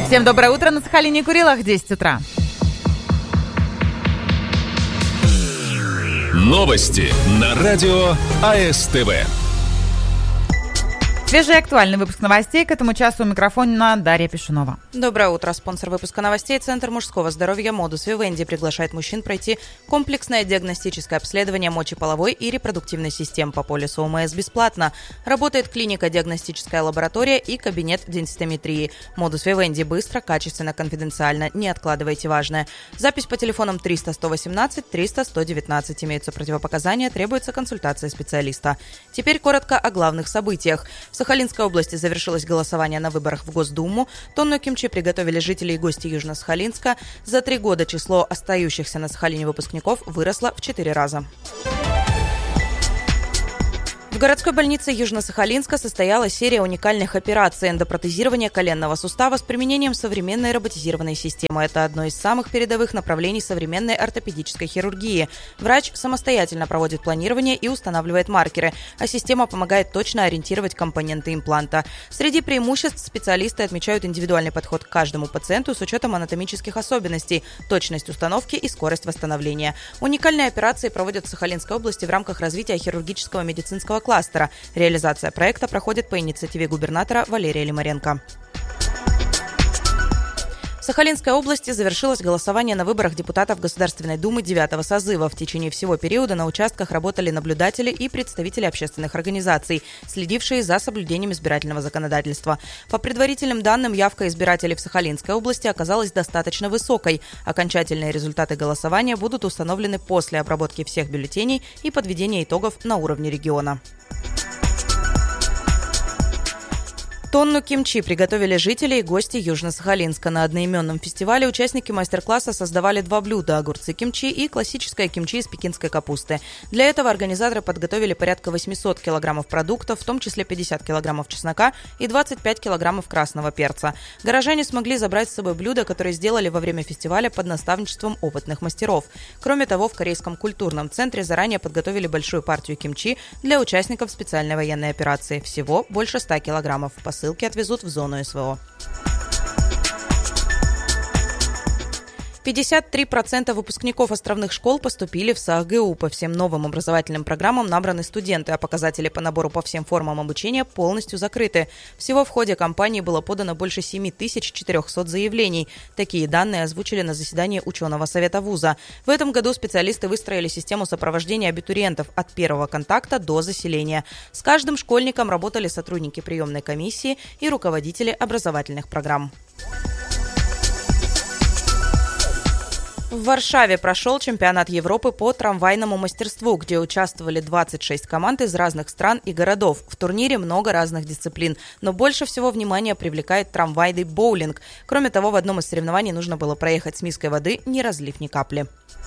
Всем доброе утро, на Сахалине и Курилах, 10 утра. Новости на радио АСТВ. Свежий и актуальный выпуск новостей. К этому часу у микрофона Дарья Пешунова. Доброе утро. Спонсор выпуска новостей — Центр мужского здоровья «Модус Вивенди» приглашает мужчин пройти комплексное диагностическое обследование мочеполовой и репродуктивной систем по полису ОМС бесплатно. Работает клиника, диагностическая лаборатория и кабинет денситометрии. «Модус Вивенди» быстро, качественно, конфиденциально. Не откладывайте важное. Запись по телефонам 300 118 300 119. Имеются противопоказания, требуется консультация специалиста. Теперь коротко о главных событиях. В Сахалинской области завершилось голосование на выборах в Госдуму. Тонну кимчи приготовили жители и гости Южно-Сахалинска. За 3 года число остающихся на Сахалине выпускников выросло в 4 раза. В городской больнице Южно-Сахалинска состоялась серия уникальных операций эндопротезирования коленного сустава с применением современной роботизированной системы. Это одно из самых передовых направлений современной ортопедической хирургии. Врач самостоятельно проводит планирование и устанавливает маркеры, а система помогает точно ориентировать компоненты импланта. Среди преимуществ специалисты отмечают индивидуальный подход к каждому пациенту с учетом анатомических особенностей, точность установки и скорость восстановления. Уникальные операции проводят в Сахалинской области в рамках развития хирургического медицинского кластера. Реализация проекта проходит по инициативе губернатора Валерия Лимаренко. В Сахалинской области завершилось голосование на выборах депутатов Государственной Думы 9-го созыва. В течение всего периода на участках работали наблюдатели и представители общественных организаций, следившие за соблюдением избирательного законодательства. По предварительным данным, явка избирателей в Сахалинской области оказалась достаточно высокой. Окончательные результаты голосования будут установлены после обработки всех бюллетеней и подведения итогов на уровне региона. Тонну кимчи приготовили жители и гости Южно-Сахалинска. На одноименном фестивале участники мастер-класса создавали 2 блюда – огурцы кимчи и классическое кимчи из пекинской капусты. Для этого организаторы подготовили порядка 800 килограммов продуктов, в том числе 50 килограммов чеснока и 25 килограммов красного перца. Горожане смогли забрать с собой блюда, которые сделали во время фестиваля под наставничеством опытных мастеров. Кроме того, в Корейском культурном центре заранее подготовили большую партию кимчи для участников специальной военной операции. Всего больше 100 килограммов. Посылки отвезут в зону СВО. 53% выпускников островных школ поступили в САГУ. По всем новым образовательным программам набраны студенты, а показатели по набору по всем формам обучения полностью закрыты. Всего в ходе кампании было подано больше 7400 заявлений. Такие данные озвучили на заседании ученого совета вуза. В этом году специалисты выстроили систему сопровождения абитуриентов от первого контакта до заселения. С каждым школьником работали сотрудники приемной комиссии и руководители образовательных программ. В Варшаве прошел чемпионат Европы по трамвайному мастерству, где участвовали 26 команд из разных стран и городов. В турнире много разных дисциплин, но больше всего внимания привлекает трамвайный боулинг. Кроме того, в одном из соревнований нужно было проехать с миской воды, не разлив ни капли.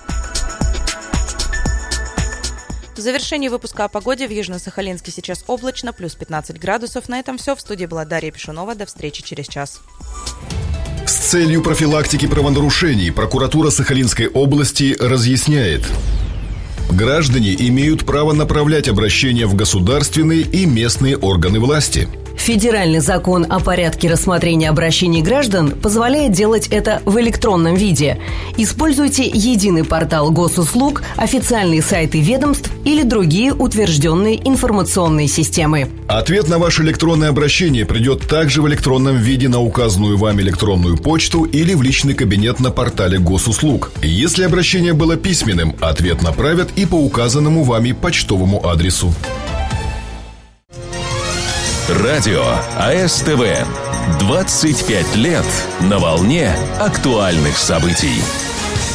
В завершении выпуска о погоде в Южно-Сахалинске сейчас облачно, плюс 15 градусов. На этом все. В студии была Дарья Пешунова. До встречи через час. С целью профилактики правонарушений прокуратура Сахалинской области разъясняет. Граждане имеют право направлять обращения в государственные и местные органы власти. Федеральный закон о порядке рассмотрения обращений граждан позволяет делать это в электронном виде. Используйте единый портал госуслуг, официальные сайты ведомств или другие утвержденные информационные системы. Ответ на ваше электронное обращение придет также в электронном виде на указанную вами электронную почту или в личный кабинет на портале госуслуг. Если обращение было письменным, ответ направят и по указанному вами почтовому адресу. Радио АСТВ. 25 лет на волне актуальных событий.